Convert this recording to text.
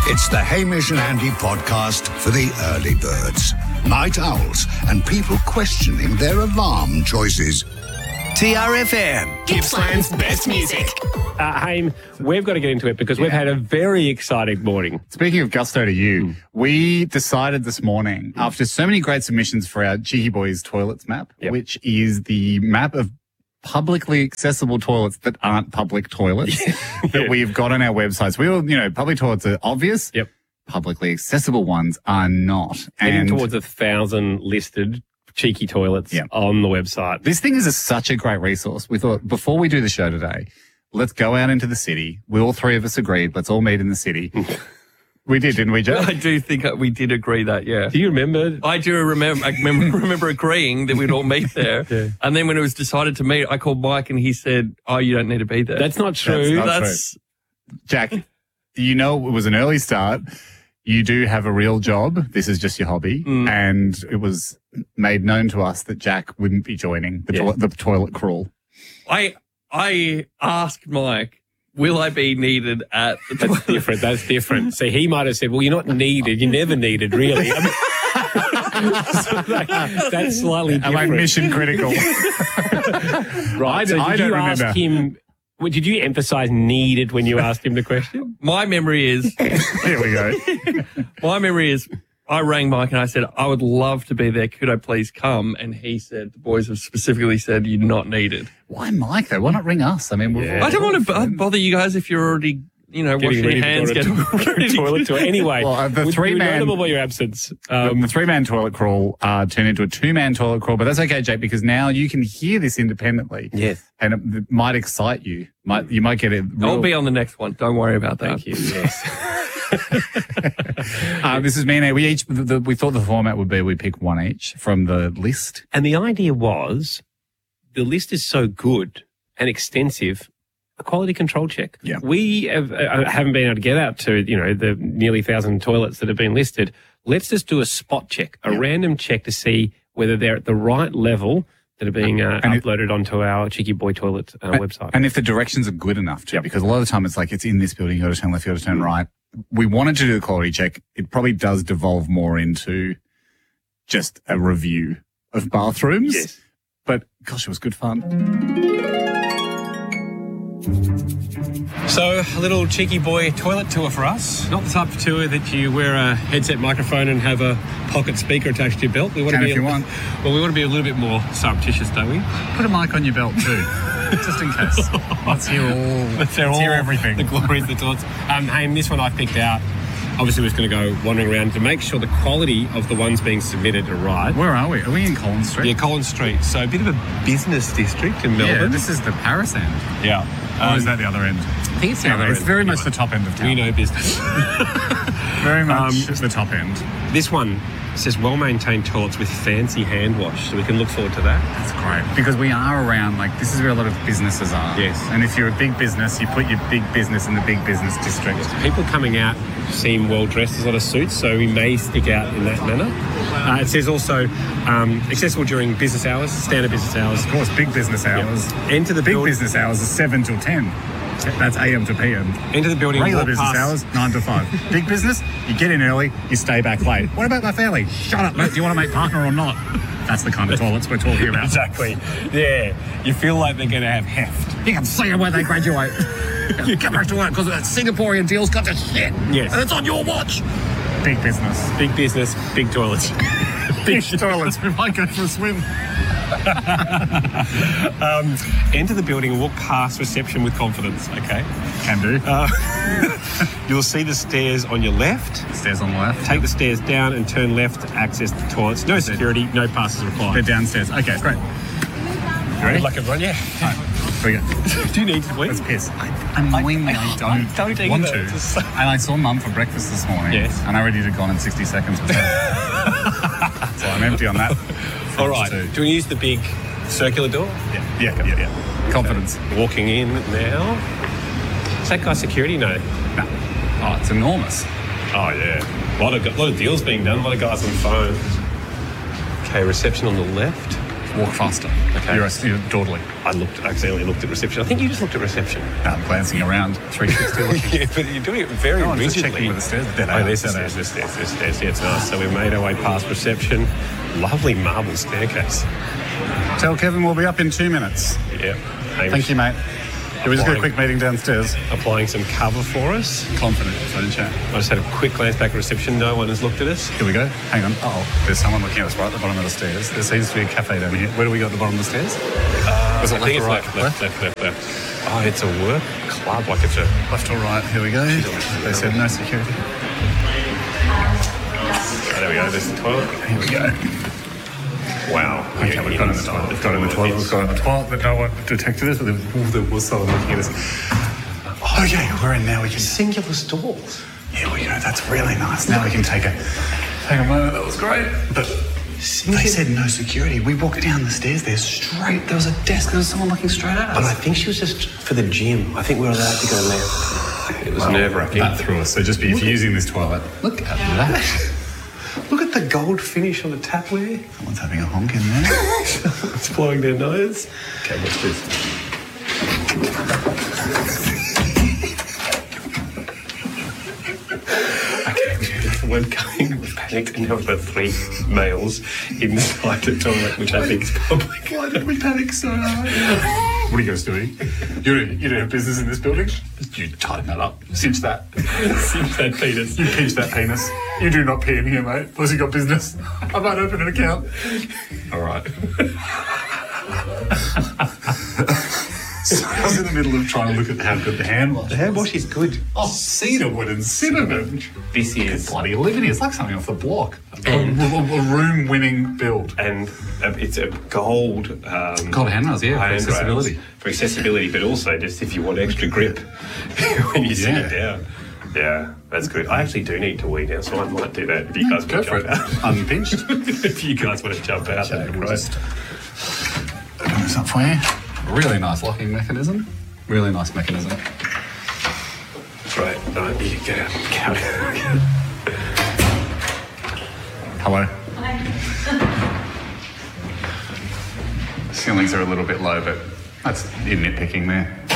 It's the Hamish and Andy podcast for the early birds, night owls, and people questioning their alarm choices. TRFM. Gippsland's best music. Haim, we've got to get into it because we've had a very exciting morning. Speaking of gusto to you, we decided this morning, after so many great submissions for our Cheeky Boys toilets map, which is the map of publicly accessible toilets that aren't public toilets that we've got on our websites. We all, public toilets are obvious. Yep. Publicly accessible ones are not. Heading towards 1,000 listed cheeky toilets on the website. This thing is such a great resource. We thought before we do the show today, let's go out into the city. We all three of us agreed. Let's all meet in the city. We did, didn't we, Joe? I do think we did agree that, yeah. Do you remember? I do remember. I remember agreeing that we'd all meet there. And then when it was decided to meet, I called Mike and he said, "Oh, you don't need to be there." That's not true. That's true. Jack, it was an early start. You do have a real job. This is just your hobby. And it was made known to us that Jack wouldn't be joining the toilet crawl. I asked Mike, will I be needed at the toilet? That's different. So he might have said, well, you're not needed. You're never needed, really. So that's slightly different. Like mission critical. Right. So I don't remember. Ask him, did you emphasize needed when you asked him the question? My memory is... Here we go. My memory is... I rang Mike and I said, I would love to be there. Could I please come? And he said, the boys have specifically said you're not needed. Why Mike, though? Why not ring us? I mean, I don't want to bother you guys if you're already, washing your hands. Toilet tour. Anyway, the three-man... about your absence. The three-man toilet crawl turned into a two-man toilet crawl, but that's okay, Jake, because now you can hear this independently. Yes. And it might excite you. You might get it. I'll be on the next one. Don't worry about that. Thank you. Yes. This is me and Ed. We thought the format would be we pick one each from the list. And the idea was the list is so good and extensive, a quality control check. Yeah. We haven't been able to get out to, the nearly 1,000 toilets that have been listed. Let's just do a spot check, a random check to see whether they're at the right level that are being uploaded onto our Cheeky Boy Toilet website. And if the directions are good enough too, because a lot of the time it's like it's in this building, you got to turn left, you got to turn right. We wanted to do the quality check. It probably does devolve more into just a review of bathrooms. Yes. But gosh, it was good fun. So, a little Cheeky Boy toilet tour for us. Not the type of tour that you wear a headset microphone and have a pocket speaker attached to your belt. We want to be if you want. Well, we want to be a little bit more surreptitious, don't we? Put a mic on your belt too, just in case. Let's hear everything. The glories of the toilets. Hey, this one I picked out. Obviously, we're just going to go wandering around to make sure the quality of the ones being submitted are right. Where are we? Are we in Collins Street? Yeah, Collins Street. So a bit of a business district in Melbourne. Yeah, this is the Paris end. Yeah. Or is that the other end? I think it's the other end. It's very much the top end of town. We know business. Very much the top end. This one says well-maintained toilets with fancy hand wash, so we can look forward to that. That's great. Because we are around, this is where a lot of businesses are. Yes. And if you're a big business, you put your big business in the big business district. People coming out seem well-dressed. There's a lot of suits, so we may stick out in that manner. It says also accessible during business hours, standard business hours. Of course, big business hours. Yep. Enter the big business hours is 7 till 10. That's AM to PM. Enter the building. Regular business hours, 9 to 5. Big business, you get in early, you stay back late. What about my family? Shut up, mate. Do you want to make partner or not? That's the kind of toilets we're talking about. Exactly. Yeah. You feel like they're going to have heft. You can see them when they graduate. You come back to work because that Singaporean deal's got to shit. Yes. And it's on your watch. Big business. Big business, big toilets. Big toilets. We might go for a swim. Enter the building and walk past reception with confidence, okay? Can do. You'll see the stairs on your left. Stairs on the left. Take the stairs down and turn left to access the toilets. No security, no passes required. They're downstairs. Okay, great. You ready? Good luck, everyone, yeah. All right, here we go. Do you need to wait? Let's piss. Annoyingly, I don't want to. And I saw Mum for breakfast this morning. Yes. And I already did gone in 60 seconds or so. So I'm empty on that. All right. Do you want to use the big circular door? Yeah. Confidence. Okay. Walking in now. Is that guy security? No. Oh, it's enormous. Oh, yeah. A lot of deals being done. A lot of guys on phones. Okay, reception on the left. Walk faster. Okay. Okay. You're dawdling. I accidentally looked at reception. I think you just looked at reception. I'm glancing around, 360 looking. Yeah, but you're doing it very No, I'm just rigidly. checking with the stairs. There's the stairs. Yeah, it's nice. So we made our way past reception. Lovely marble staircase. Tell Kevin we'll be up in 2 minutes. Yeah. Thank you, mate. Yeah, we just got a quick meeting downstairs. Applying some cover for us. Confident, don't you? I just had a quick glance back at reception. No one has looked at us. Here we go. Hang on. Oh, there's someone looking at us right at the bottom of the stairs. There seems to be a cafe down here. Where do we go at the bottom of the stairs? Is it I think left it's or right? left. Oh, it's a work club. Like it's a... Left or right? Here we go. They said no security. Oh, there we go. There's the toilet. Here we go. Wow. Okay, we've got in the toilet. We've got in the toilet. We've got in the toilet, but no one detected us. But there was someone looking at us. Okay, we're in now. We can Singular stalls. Here we go. That's really nice. Now we can take a moment. That was great. But they said no security. We walked down the stairs there straight. There was a desk. There was someone looking straight at us. But I think she was just for the gym. I think we were allowed to go left. It was nerve-wracking. That threw us. So just be if you're using this toilet. Look at that. Look at the gold finish on the tapware. Someone's having a honk in there. It's blowing their nose. Okay, what's this? We're going panicked and there were 3 males inside the toilet, which I think is public. Why did we panic so hard? What are you guys doing? You don't have business in this building? You tighten that up. Cinch that. Cinch that penis. You pinch that penis. You do not pee in here, mate. Unless you got business. I might open an account. All right. So I was in the middle of trying to look at how good the hand wash. The hand wash is good. Oh, cedarwood and cinnamon. This is... Bloody live in here. It's like something off the block. A room-winning build. And it's a gold... God, handrails, yeah, for handrails accessibility. For accessibility, but also just if you want extra grip when you're sitting down. Yeah, that's good. I actually do need to wee now, so I might do that if you guys Go want for to it. jump out. Unpinched. If you guys want to jump out, that'd be We'll great. just open this up for you. Really nice locking mechanism. Really nice mechanism. Right, no, you get out. Get out. Hello. Ceilings are a little bit low, but that's you're nitpicking there.